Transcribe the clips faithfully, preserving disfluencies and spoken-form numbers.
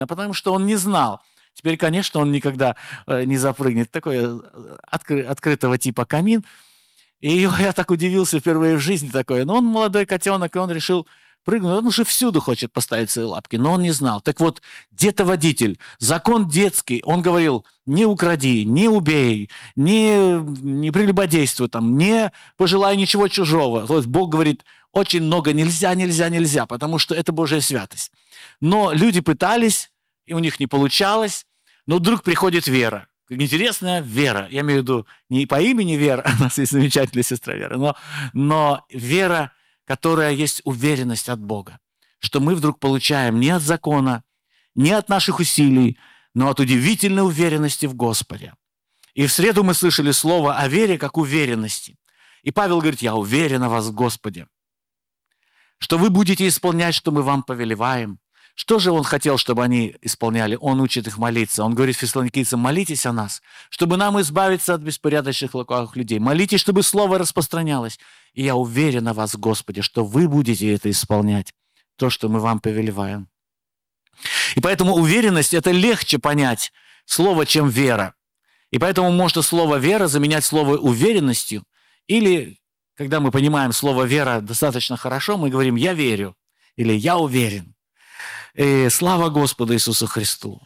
потому что он не знал. Теперь, конечно, он никогда э, не запрыгнет. Такой э, откры- открытого типа камин. И я так удивился впервые в жизни такое. Но он молодой котенок, и он решил прыгнуть. Он уже всюду хочет поставить свои лапки, но он не знал. Так вот, где-то водитель, закон детский, он говорил, не укради, не убей, не, не прелюбодействуй, там, не пожелай ничего чужого. То есть Бог говорит, очень много нельзя, нельзя, нельзя, потому что это Божья святость. Но люди пытались, и у них не получалось, но вдруг приходит вера. Интересная Вера. Я имею в виду не по имени Вера, у нас есть замечательная сестра Вера, но, но вера, которая есть уверенность от Бога, что мы вдруг получаем не от закона, не от наших усилий, но от удивительной уверенности в Господе. И в среду мы слышали слово о вере как уверенности. И Павел говорит, я уверен о вас в Господе, что вы будете исполнять, что мы вам повелеваем. Что же он хотел, чтобы они исполняли? Он учит их молиться. Он говорит фессалоникийцам, молитесь о нас, чтобы нам избавиться от беспорядочных лукавых людей. Молитесь, чтобы слово распространялось. И я уверен о вас, Господи, что вы будете это исполнять, то, что мы вам повелеваем. И поэтому уверенность – это легче понять слово, чем вера. И поэтому можно слово «вера» заменять слово «уверенностью». Или, когда мы понимаем слово «вера» достаточно хорошо, мы говорим «я верю» или «я уверен». И слава Господу Иисусу Христу.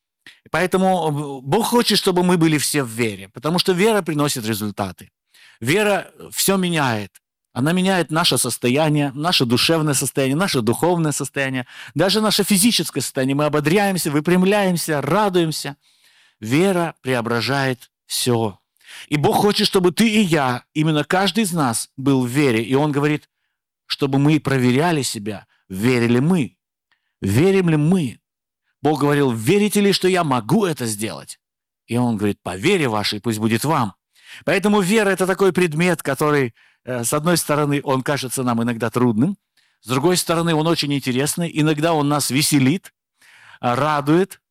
Поэтому Бог хочет, чтобы мы были все в вере, потому что вера приносит результаты. Вера все меняет. Она меняет наше состояние, наше душевное состояние, наше духовное состояние, даже наше физическое состояние. Мы ободряемся, выпрямляемся, радуемся. Вера преображает все. И Бог хочет, чтобы ты и я, именно каждый из нас был в вере. И Он говорит, чтобы мы проверяли себя, верили мы. Верим ли мы? Бог говорил, верите ли, что я могу это сделать? И Он говорит, по вере вашей пусть будет вам. Поэтому вера – это такой предмет, который, с одной стороны, он кажется нам иногда трудным, с другой стороны, он очень интересный, иногда он нас веселит, радует.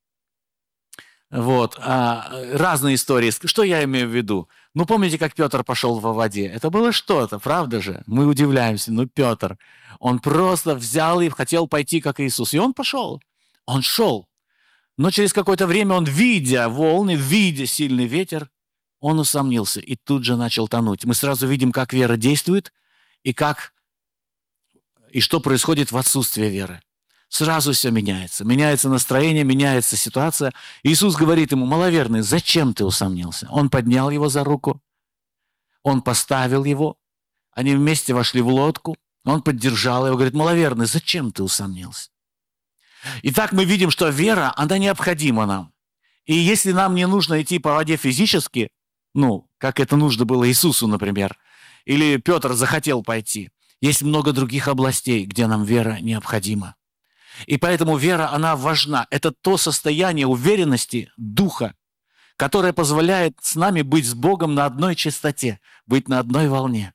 Вот. Разные истории. Что я имею в виду? Ну, помните, как Петр пошел во воде? Это было что-то, правда же? Мы удивляемся. Ну, Петр, он просто взял и хотел пойти, как Иисус. И он пошел. Он шел. Но через какое-то время он, видя волны, видя сильный ветер, он усомнился и тут же начал тонуть. Мы сразу видим, как вера действует и, как, и что происходит в отсутствии веры. Сразу все меняется. Меняется настроение, меняется ситуация. Иисус говорит ему, маловерный, зачем ты усомнился? Он поднял его за руку, он поставил его, они вместе вошли в лодку, он поддержал его, говорит, маловерный, зачем ты усомнился? Итак, мы видим, что вера, она необходима нам. И если нам не нужно идти по воде физически, ну, как это нужно было Иисусу, например, или Петр захотел пойти, есть много других областей, где нам вера необходима. И поэтому вера, она важна. Это то состояние уверенности духа, которое позволяет с нами быть с Богом на одной частоте, быть на одной волне.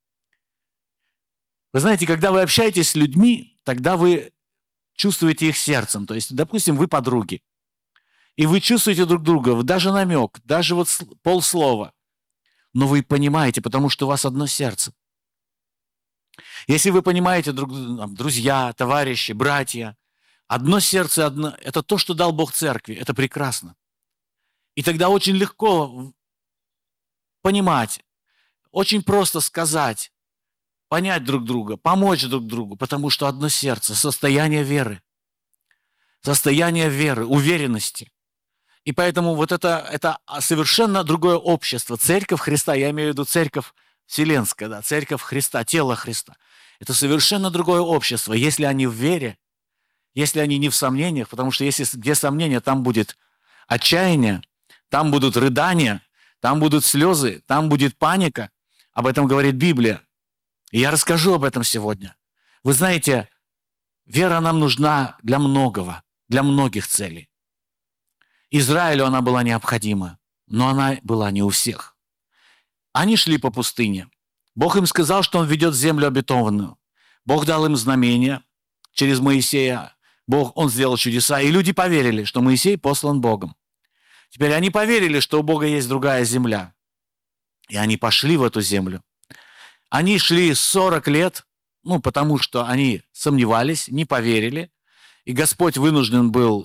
Вы знаете, когда вы общаетесь с людьми, тогда вы чувствуете их сердцем. То есть, допустим, вы подруги, и вы чувствуете друг друга, даже намек, даже вот полслова, но вы понимаете, потому что у вас одно сердце. Если вы понимаете, друг, друзья, товарищи, братья, одно сердце, одно, это то, что дал Бог церкви, это прекрасно. И тогда очень легко понимать, очень просто сказать, понять друг друга, помочь друг другу, потому что одно сердце, состояние веры, состояние веры, уверенности. И поэтому вот это, это совершенно другое общество. Церковь Христа, я имею в виду церковь вселенская, да, церковь Христа, тело Христа. Это совершенно другое общество, если они в вере, если они не в сомнениях, потому что если где сомнения, там будет отчаяние, там будут рыдания, там будут слезы, там будет паника. Об этом говорит Библия. И я расскажу об этом сегодня. Вы знаете, вера нам нужна для многого, для многих целей. Израилю она была необходима, но она была не у всех. Они шли по пустыне. Бог им сказал, что Он ведет землю обетованную. Бог дал им знамения через Моисея. Бог, Он сделал чудеса, и люди поверили, что Моисей послан Богом. Теперь они поверили, что у Бога есть другая земля. И они пошли в эту землю. Они шли сорок лет, ну, потому что они сомневались, не поверили. И Господь вынужден был